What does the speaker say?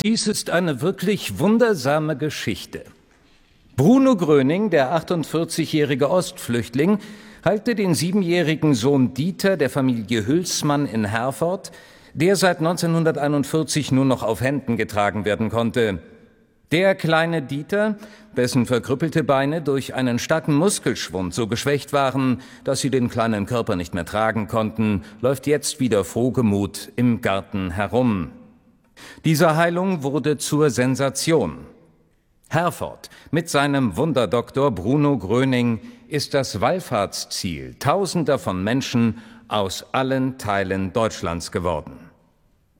Dies ist eine wirklich wundersame Geschichte. Bruno Gröning, der 48-jährige Ostflüchtling, heilte den 7-jährigen Sohn Dieter der Familie Hülsmann in Herford, der seit 1941 nur noch auf Händen getragen werden konnte. Der kleine Dieter, dessen verkrüppelte Beine durch einen starken Muskelschwund so geschwächt waren, dass sie den kleinen Körper nicht mehr tragen konnten, läuft jetzt wieder frohgemut im Garten herum. Diese Heilung wurde zur Sensation. Herford mit seinem Wunderdoktor Bruno Gröning ist das Wallfahrtsziel Tausender von Menschen aus allen Teilen Deutschlands geworden.